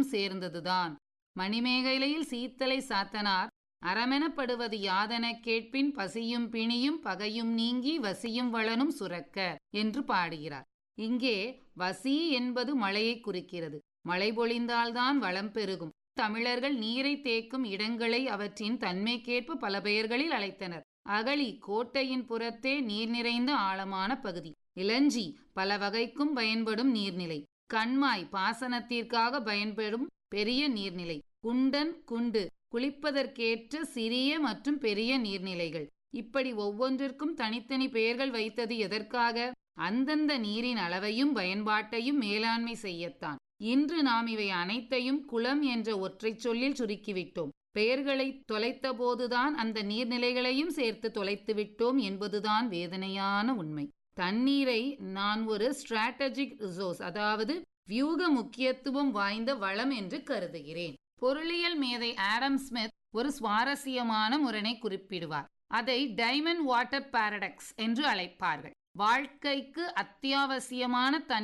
சேர்ந்ததுதான். மணிமேகலையில் சீத்தலை சாத்தனார் அறமெனப்படுவது யாதென கேட்பின் பசியும் பிணியும் பகையும் நீங்கி வசியும் வளனும் சுரக்க என்று பாடுகிறார். இங்கே வசி என்பது மழையை குறிக்கிறது. மழை பொழிந்தால்தான் வளம் பெருகும். தமிழர்கள் நீரை தேக்கும் இடங்களை அவற்றின் தன்மைக்கேற்ப பல பெயர்களில் அழைத்தனர். அகழி கோட்டையின் புறத்தே நீர் நிறைந்த ஆழமான பகுதி. இளஞ்சி பல வகைக்கும் பயன்படும் நீர்நிலை. கண்மாய் பாசனத்திற்காக பயன்படும் பெரிய நீர்நிலை. குண்டன் குண்டு குளிப்பதற்கேற்ற சிறிய மற்றும் பெரிய நீர்நிலைகள். இப்படி ஒவ்வொன்றிற்கும் தனித்தனி பெயர்கள் வைத்தது எதற்காக? அந்தந்த நீரின் அளவையும் பயன்பாட்டையும் மேலாண்மை செய்யத்தான். இன்று நாம் இவை அனைத்தையும் குளம் என்ற ஒற்றை சொல்லில் சுருக்கிவிட்டோம். பெயர்களை தொலைத்த போதுதான் அந்த நீர்நிலைகளையும் சேர்த்து தொலைத்து விட்டோம் என்பதுதான் வேதனையான உண்மை. தண்ணீரை நான் ஒரு ஸ்ட்ராட்டஜிக் ரிசோர்ஸ், அதாவது வியூக முக்கியத்துவம் வாய்ந்த வளம் என்று கருதுகிறேன். பொருளியல் மேதை ஆடம் ஸ்மித் ஒரு சுவாரஸ்யமான முரணை குறிப்பிடுவார். அதை டைமண்ட் வாட்டர் பாரடாக்ஸ் என்று அழைப்பார்கள். வாழ்க்கைக்கு அத்தியாவசியமான